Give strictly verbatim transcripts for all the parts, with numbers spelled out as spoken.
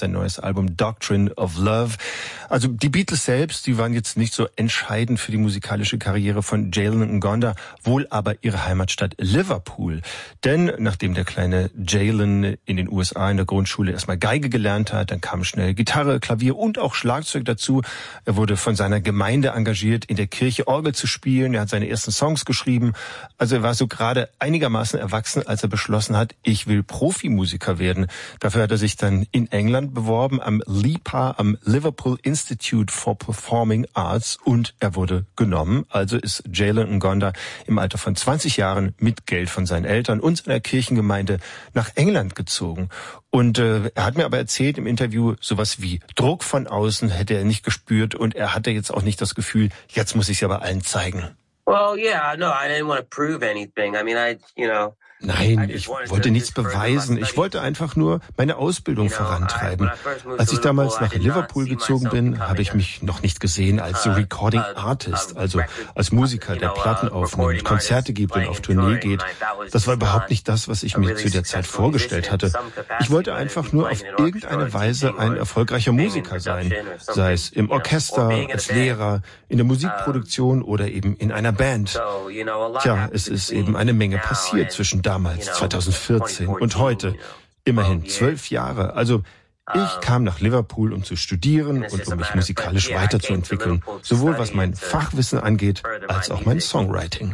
sein neues Album Doctrine of Love. Also die Beatles selbst, die waren jetzt nicht so entscheidend für die musikalische Karriere von Jalen Ngonda, wohl aber ihre Heimatstadt Liverpool. Denn nachdem der kleine Jalen in den U S A in der Grundschule erstmal Geige gelernt hat, dann kam schnell Gitarre, Klavier und auch Schlagzeug dazu. Er wurde von seiner Gemeinde engagiert, in der Kirche Orgel zu spielen. Er hat seine ersten Songs geschrieben. Also er war so gerade einigermaßen erwachsen, als er beschlossen hat, ich will Profimusiker werden. Dafür hat er sich dann in England beworben, am L I P A, am Liverpool Institute for Performing Arts, und er wurde genommen. Also ist Jalen Ngonda im Alter von zwanzig Jahren mit Geld von seinen Eltern und seiner Kirchengemeinde nach England gezogen. Und äh, er hat mir aber erzählt im Interview, sowas wie Druck von außen hätte er nicht gespürt, und er hatte jetzt auch nicht das Gefühl, jetzt muss ich es aber allen zeigen. Well, yeah, no, I didn't want to prove anything. I mean, I, you know, Nein, ich wollte nichts beweisen. Ich wollte einfach nur meine Ausbildung vorantreiben. Als ich damals nach Liverpool gezogen bin, habe ich mich noch nicht gesehen als Recording Artist, also als Musiker, der Platten aufnimmt, Konzerte gibt und auf Tournee geht. Das war überhaupt nicht das, was ich mir zu der Zeit vorgestellt hatte. Ich wollte einfach nur auf irgendeine Weise ein erfolgreicher Musiker sein, sei es im Orchester, als Lehrer, in der Musikproduktion oder eben in einer Band. Tja, es ist eben eine Menge passiert zwischen damals, zwanzig vierzehn, und heute. Immerhin zwölf Jahre. Also ich kam nach Liverpool, um zu studieren und um mich musikalisch weiterzuentwickeln, sowohl was mein Fachwissen angeht, als auch mein Songwriting.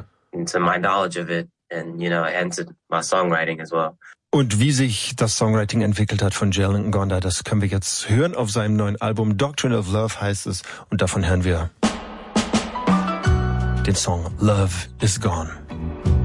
Und wie sich das Songwriting entwickelt hat von Jalen Ngonda, das können wir jetzt hören auf seinem neuen Album. Doctrine of Love heißt es, und davon hören wir den Song Love is Gone.